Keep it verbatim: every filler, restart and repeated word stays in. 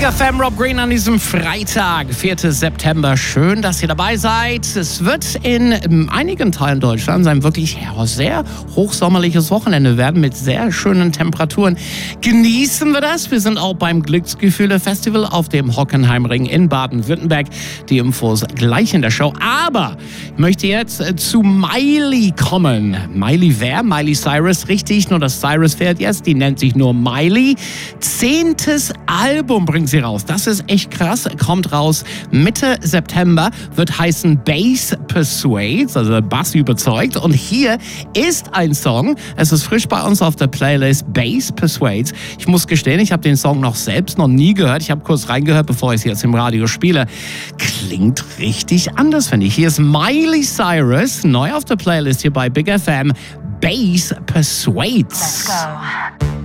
Big F M, Rob Green an diesem Freitag, vierten September. Schön, dass ihr dabei seid. Es wird in einigen Teilen Deutschlands ein wirklich sehr hochsommerliches Wochenende werden mit sehr schönen Temperaturen. Genießen wir das. Wir sind auch beim Glücksgefühle-Festival auf dem Hockenheimring in Baden-Württemberg. Die Infos gleich in der Show. Aber ich möchte jetzt zu Miley kommen. Miley wer? Miley Cyrus, richtig. Nur das Cyrus fährt jetzt. Die nennt sich nur Miley. Zehntes Album bringt sie raus. Das ist echt krass. Kommt raus Mitte September. Wird heißen Bass Persuades, also Bass überzeugt. Und hier ist ein Song. Es ist frisch bei uns auf der Playlist. Bass Persuades. Ich muss gestehen, ich habe den Song noch selbst noch nie gehört. Ich habe kurz reingehört, bevor ich es jetzt im Radio spiele. Klingt richtig anders, finde ich. Hier ist Miley Cyrus, neu auf der Playlist hier bei Big F M. Bass Persuades. Let's go.